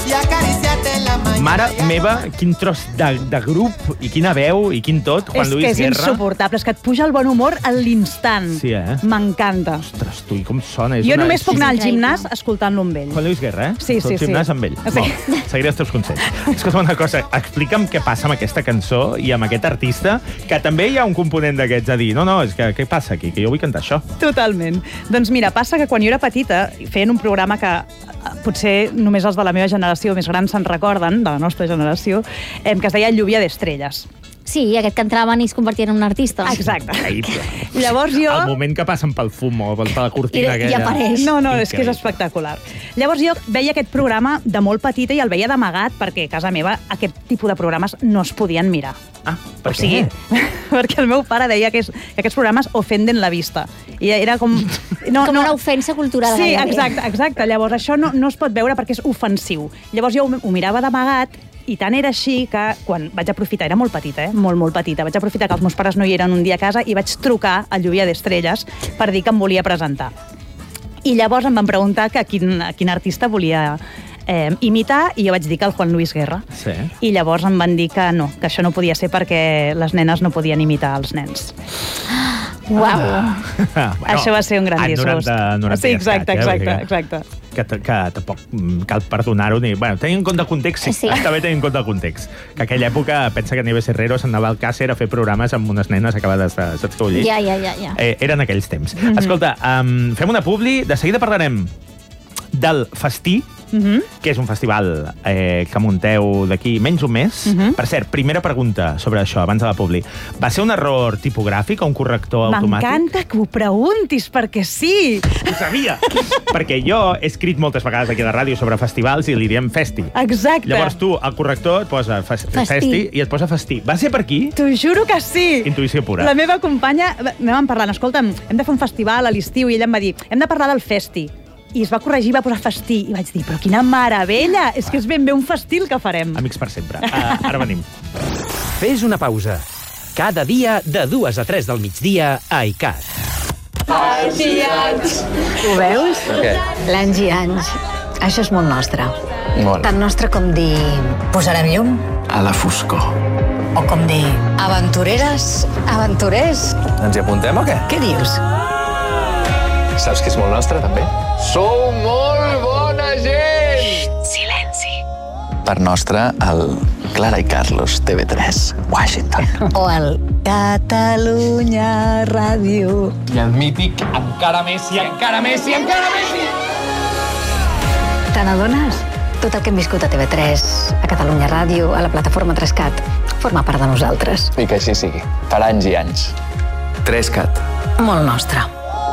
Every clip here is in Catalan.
Mare meva, quin tros de grup i quina veu i quin tot, Juan Luis Guerra. És que és insuportable, és que et puja el bon humor a l'instant. Sí, M'encanta. Ostres, tu, i com sona. Jo només puc anar al gimnàs escoltant-lo amb ell. Juan Luis Guerra, Sí. Al gimnàs amb ell. Sí. Seguiré els teus consells. Escolta una cosa, explica'm què passa amb aquesta cançó i amb aquest artista, que també hi ha un component d'aquests a dir, no, és que què passa aquí, que jo vull cantar això. Totalment. Doncs mira, passa que quan jo era petita feien un programa que potser només els de la meva generació més grans se'n recorden, de la nostra generació, que es deia Lluvia d'Estrelles. Sí, aquest que entraven i es convertien en un artista. Exacte. Increïble. Llavors jo... El moment que passen pel fum o per la cortina aquella. I apareix. No, és que és espectacular. Llavors jo veia aquest programa de molt petita i el veia d'amagat perquè a casa meva aquest tipus de programes no es podien mirar. Per què? Perquè el meu pare deia que aquests programes ofenden la vista. I era com... Com una ofensa cultural. Sí, exacte. Llavors això no es pot veure perquè és ofensiu. Llavors jo ho mirava d'amagat i tant era així que quan vaig aprofitar, era molt petita, molt petita, vaig aprofitar que els meus pares no hi eren un dia a casa i vaig trucar a Lluvia d'Estrelles per dir que em volia presentar. I llavors em van preguntar que quin artista volia imitar i jo vaig dir que el Juan Luis Guerra. Sí. I llavors em van dir que no, que això no podia ser perquè les nenes no podien imitar els nens. Uau! Això va ser un gran disgust. 90 sí, exacte. Que tampoc cal perdonar-ho ni... Bueno, tenint en compte el context, sí. Està bé tenint en compte el context. Que aquella època, pensa que Nieves Herrero s'anava al Càcer a fer programes amb unes nenes acabades de... Saps què vull dir? Ja. Eren aquells temps. Escolta, fem una publi, de seguida parlarem del Festí, que és un festival que munteu d'aquí menys un mes. Per cert, primera pregunta sobre això, abans de la publi. Va ser un error tipogràfic o un corrector automàtic? M'encanta que ho preguntis, perquè sí! Ho sabia! Perquè jo he escrit moltes vegades aquí a la ràdio sobre festivals i li diem Festi. Exacte. Llavors tu, al corrector, et posa Festi i et posa Festí. Va ser per aquí? T'ho juro que sí! Intuïció pura. La meva companya, anàvem parlant, escolta'm, hem de fer un festival a l'estiu, i ella em va dir, hem de parlar del Festi. I es va corregir, va posar Festí. I vaig dir, però quina meravella! És que és ben bé un festí el que farem. Amics per sempre. Ara venim. Fes una pausa. Cada dia, de 2 a 3 del migdia, a ICAT. Ho veus? Què? L'anys i anys. Això és molt nostre. Molt. Tan nostre com dir, posarem llum? A la foscor. O com dir, aventureres, aventurers? Ens hi apuntem o què? Què dius? Saps que és molt nostre, també? Sou molt bona gent! Silenci. Per nostre, el Clara i Carlos, TV3, Washington. O el Catalunya Ràdio. I el mític encara més i encara més i encara més i... Te n'adones? Tot el que hem viscut a TV3, a Catalunya Ràdio, a la plataforma 3CAT, forma part de nosaltres. I que així sigui. Per anys i anys. 3CAT. Molt nostre.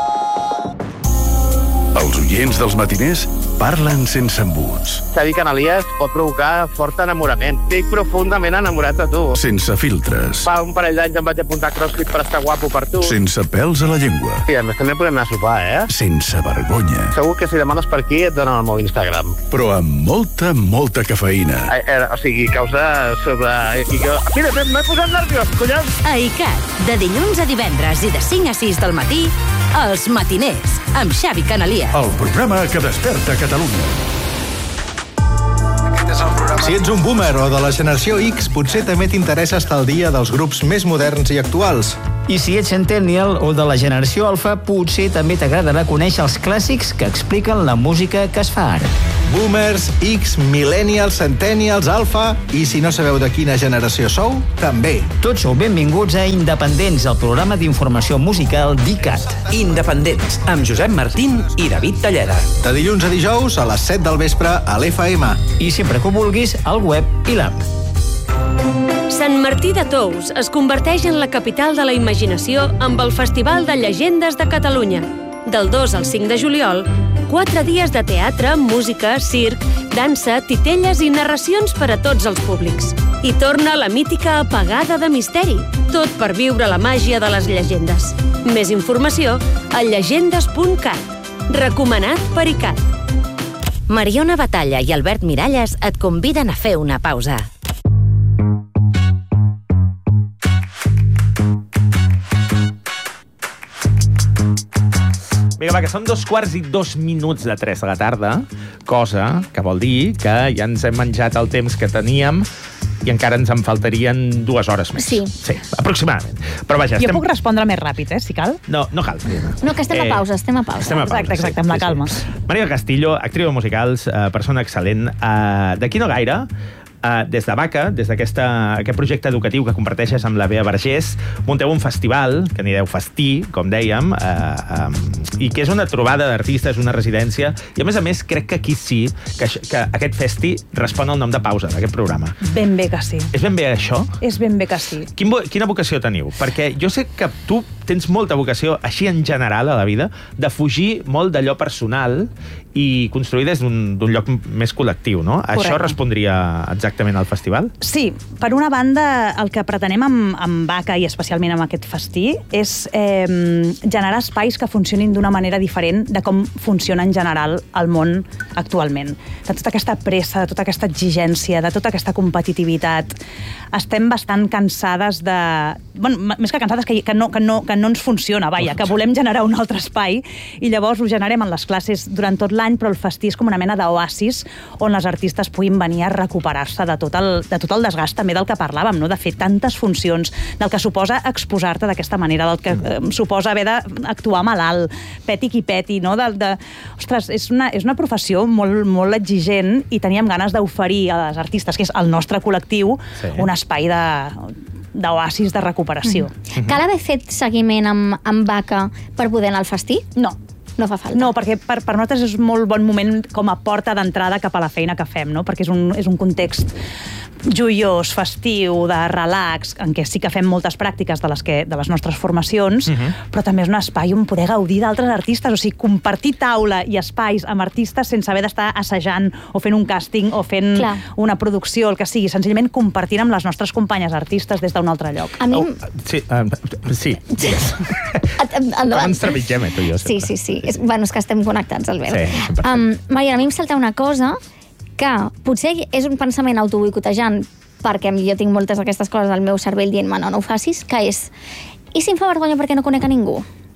Els oients dels matiners parlen sense embuts. Xavi Canalies pot provocar fort enamorament. Estic profundament enamorat de tu. Sense filtres. Fa un parell d'anys em vaig apuntar a CrossFit per estar guapo per tu. Sense pèls a la llengua. I a més també podem anar a sopar, Sense vergonya. Segur que si demanes per aquí et donen el meu Instagram. Però amb molta cafeïna. O sigui, causa sobre... Mira, m'he posat nerviós, collons! A ICAT, de dilluns a divendres i de 5 a 6 del matí, Els Matiners, amb Xavi Canalies. El programa que desperta Catalunya. Si ets un boomer o de la generació X, potser també t'interessa estar al dia dels grups més moderns i actuals. I si ets centennial o de la generació alfa, potser també t'agradarà conèixer els clàssics que expliquen la música que es fa ara. Boomers, X, millennials, centennials, alfa... I si no sabeu de quina generació sou, també. Tots sou benvinguts a Independents, el programa d'informació musical d'ICAT. Independents, amb Josep Martín i David Talleda. De dilluns a dijous a les 7 del vespre a l'FM. I sempre que ho vulguis, al web i l'app. Sant Martí de Tous es converteix en la capital de la imaginació amb el Festival de Llegendes de Catalunya. Del 2 al 5 de juliol, 4 dies de teatre, música, circ, dansa, titelles i narracions per a tots els públics. I torna la mítica apagada de misteri, tot per viure la màgia de les llegendes. Més informació a llegendes.cat. Recomanat per ICAT. Mariona Batalla i Albert Miralles et conviden a fer una pausa. Vinga, Vinga, va, que són 2:02 de 3 de la tarda, cosa que vol dir que ja ens hem menjat el temps que teníem i encara ens en faltarien 2 hores més. Sí. Sí, aproximadament. Però vaja, Jo puc respondre més ràpid, si cal. No cal. No, que estem a pausa, estem a pausa. Exacte, amb la calma. Maria Castillo, actriu de musicals, persona excel·lent. D'aquí no gaire, des de Vaca, des d'aquest projecte educatiu que comparteixes amb la Bea Vergés, munteu un festival, que n'hi deu Festí, com dèiem, i que és una trobada d'artistes, una residència, i a més crec que aquí sí, que aquest festi respon al nom de pausa d'aquest programa. Ben bé que sí. És ben bé això? És ben bé que sí. Quina vocació teniu? Perquè jo sé que tu tens molta vocació, així en general a la vida, de fugir molt d'allò personal i construir des d'un lloc més col·lectiu, no? Correcte. Això respondria exactament al festival? Sí, per una banda, el que pretenem amb Vaca i especialment amb aquest festí és generar espais que funcionin d'una manera diferent de com funciona en general el món actualment. De tota aquesta pressa, de tota aquesta exigència, de tota aquesta competitivitat. Estem bastant cansades de... Bueno, més que cansades, que no ens funciona, que volem generar un altre espai i llavors ho generem en les classes durant tot l'any, però el festí és com una mena d'oasis on les artistes puguin venir a recuperar-se de tot el desgast també del que parlàvem, no? De fer tantes funcions, del que suposa exposar-te d'aquesta manera, del que suposa haver d'actuar malalt, peti qui peti, no? Ostres, és una professió molt, molt exigent i teníem ganes d'oferir a les artistes, que és el nostre col·lectiu, un espai d'oasis de recuperació. Cal haver fet seguiment amb Vaca per poder anar al festí? No. No fa falta. No, perquè per nosaltres és molt bon moment com a porta d'entrada cap a la feina que fem, no? Perquè és un context joiós, festiu, de relax, en què sí que fem moltes pràctiques de les nostres formacions, però també és un espai on poder gaudir d'altres artistes, o sigui, compartir taula i espais amb artistes sense haver d'estar assajant o fent un càsting o fent una producció, el que sigui, senzillament compartint amb les nostres companyes artistes des d'un altre lloc. A mi... Sí. Ens trepitgem, tu i jo. Sí. Bueno, és que estem connectats, Albert. Sí, Maria, a mi em salta una cosa que potser és un pensament autoboicotejant, perquè jo tinc moltes d'aquestes coses al meu cervell dient-me no ho facis, que és, i si em fa vergonya perquè no conec a ningú?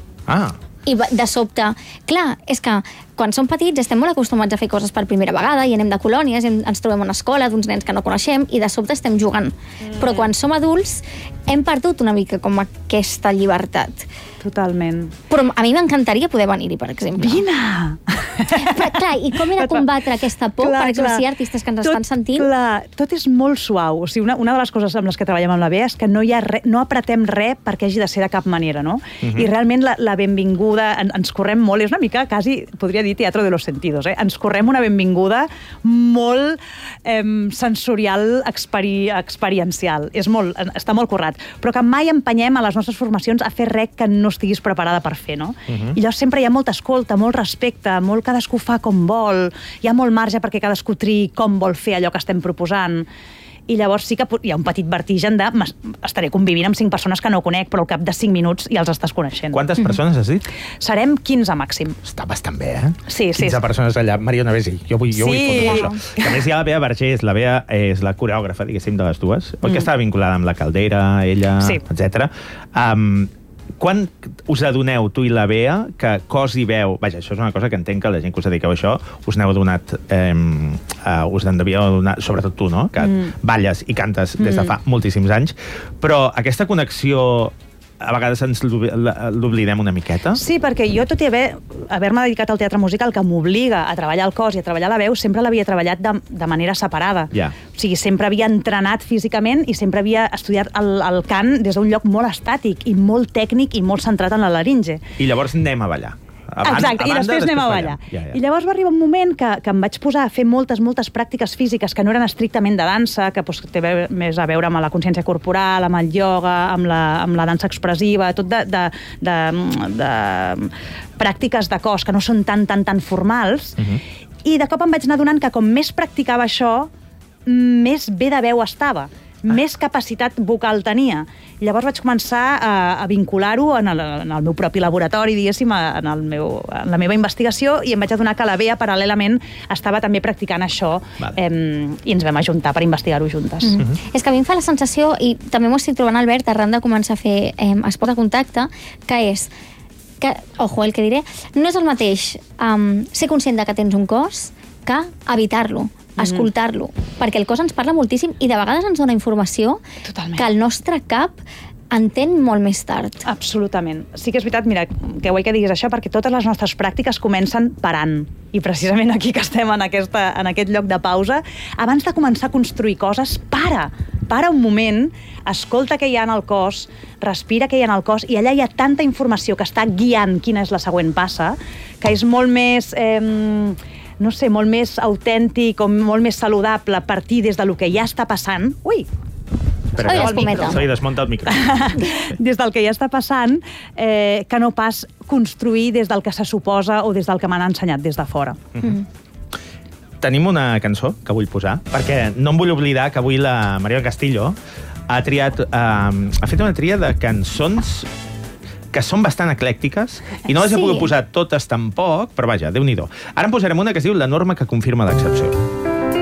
I de sobte, clar, és que quan som petits estem molt acostumats a fer coses per primera vegada i anem de colònies, ens trobem a una escola d'uns nens que no coneixem i de sobte estem jugant. Però quan som adults hem perdut una mica com aquesta llibertat. Totalment. Però a mi m'encantaria poder venir-hi, per exemple. Vine! Però, clar, i com he de combatre aquesta por, per exemple, si hi ha artistes que ens estan sentint? Clar, tot és molt suau. O sigui, una de les coses amb les que treballem amb la Bea és que no apretem res perquè hagi de ser de cap manera, no? I realment la benvinguda, ens correm molt, és una mica, quasi, podria dir, teatro de los sentidos, Ens correm una benvinguda molt sensorial, experiencial. Està molt currat. Però que mai empenyem a les nostres formacions a fer res que no estiguis preparada per fer, no? I llavors sempre hi ha molta escolta, molt respecte, molt cadascú fa com vol, hi ha molt marge perquè cadascú triï com vol fer allò que estem proposant. I llavors sí que hi ha un petit vertigen de estaré convivint amb 5 persones que no conec, però al cap de 5 minuts ja els estàs coneixent. Quantes persones has dit? Serem 15 màxim. Està bastant bé, Sí. 15 persones allà. Mariona, vés-hi. Jo vull fotre això. A més, hi ha la Bea Vergés. La Bea és la coreògrafa, diguéssim, de les dues. Oi que estava vinculada amb la Caldera, ella, etc. Quan us adoneu, tu i la Bea, que cos i veu... Vaja, això és una cosa que entenc que la gent que us dediqueu a això us n'heu adonat... us en devíeu adonar, sobretot tu, no? Que balles i cantes des de fa moltíssims anys. Però aquesta connexió... A vegades ens l'oblidem una miqueta? Sí, perquè jo, tot i haver-me dedicat al teatre musical, que m'obliga a treballar el cos i a treballar la veu, sempre l'havia treballat de manera separada. O sigui, sempre havia entrenat físicament i sempre havia estudiat el cant des d'un lloc molt estàtic i molt tècnic i molt centrat en la laringe. I llavors anem a ballar. Exacte, i després anem a ballar. I llavors va arribar un moment que em vaig posar a fer moltes pràctiques físiques que no eren estrictament de dansa, que té més a veure amb la consciència corporal, amb el ioga, amb la dansa expressiva, tot de pràctiques de cos que no són tan formals. I de cop em vaig anar adonant que com més practicava això, més bé de veu estava. Més capacitat vocal tenia. Llavors vaig començar a vincular-ho en el meu propi laboratori, diguéssim, en la meva investigació, i em vaig adonar que la Bea, paral·lelament, estava també practicant això, i ens vam ajuntar per investigar-ho juntes. És que a mi em fa la sensació, i també m'ho estic trobant, Albert, arran de començar a fer esport de contacte, que és que, ojo, el que diré, no és el mateix ser conscient de que tens un cos que evitar-lo, escoltar-lo, perquè el cos ens parla moltíssim i de vegades ens dona informació que el nostre cap entén molt més tard. Absolutament. Sí que és veritat, mira, que guai que diguis això, perquè totes les nostres pràctiques comencen parant. I precisament aquí que estem en aquest lloc de pausa, abans de començar a construir coses, para un moment, escolta què hi ha en el cos, respira què hi ha en el cos, i allà hi ha tanta informació que està guiant quina és la següent passa, que és molt més... no sé, molt més autèntic o molt més saludable partir des del que ja està passant. Ui! Se li desmunta el micro. Des del que ja està passant, que no pas construir des del que se suposa o des del que m'han ensenyat des de fora. Tenim una cançó que vull posar, perquè no em vull oblidar que avui la Maria Castillo ha fet una tria de cançons que són bastant eclèctiques i no les he pogut posar totes tampoc, però vaja, Déu-n'hi-do. Ara en posarem una que es diu La norma que confirma l'excepció.